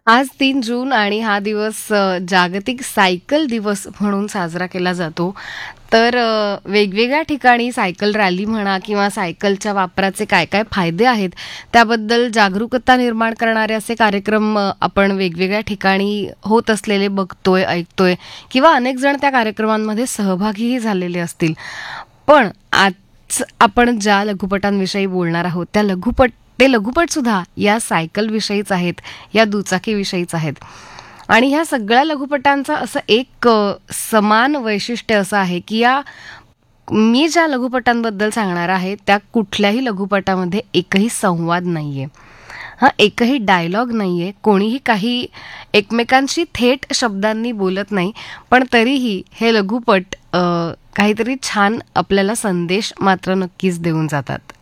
आज 3 जून आणि हा दिवस जागतिक सायकल दिवस म्हणून साजरा केला जातो. तर वेगवेगळ्या ठिकाणी सायकल रॅली म्हणा किंवा सायकलच्या वापराचे काय-काय फायदे आहेत, त्याबद्दल जागरूकता निर्माण करणारे असे कार्यक्रम आपण वेगवेगळ्या ठिकाणी होत असलेले बघतोय, ऐकतोय किंवा अनेक जण त्या कार्यक्रमांमध्ये सहभागीही झालेले असतील. पण आज आपण ज्या लघुपटांविषयी बोलणार आहोत, ते लघुपटसुद्धा या सायकलविषयीच आहेत, या दुचाकीविषयीच आहेत. आणि ह्या सगळ्या लघुपटांचं असं एक समान वैशिष्ट्य असं आहे, की मी ज्या लघुपटांबद्दल सांगणार आहे, त्या कुठल्याही लघुपटामध्ये एकही संवाद नाहीये. हां, एकही डायलॉग नाहीये. कोणीही काही एकमेकांशी थेट शब्दांनी बोलत नाही. पण तरीही हे लघुपट काहीतरी छान आपल्याला संदेश मात्र नक्कीच देऊन जातात.